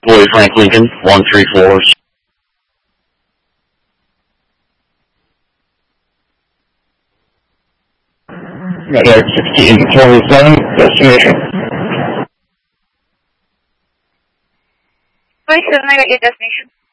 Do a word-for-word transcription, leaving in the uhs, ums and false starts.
Boy Frank Lincoln, one three floors. Got Air sixteen twenty-seven, destination. twenty-seven, I got your destination.